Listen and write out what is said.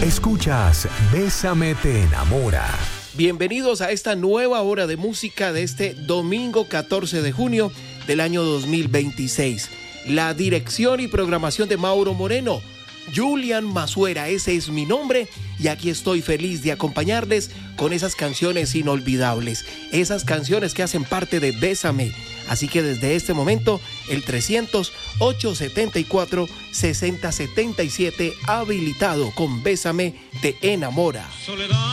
Escuchas Bésame te enamora. Bienvenidos a esta nueva hora de música de este domingo 14 de junio del año 2026. La dirección y programación de Mauro Moreno, Julian Masuera, ese es mi nombre, y aquí estoy feliz de acompañarles con esas canciones inolvidables, esas canciones que hacen parte de Bésame. Así que desde este momento, el 300-874-6077 habilitado con Bésame te enamora. Soledad.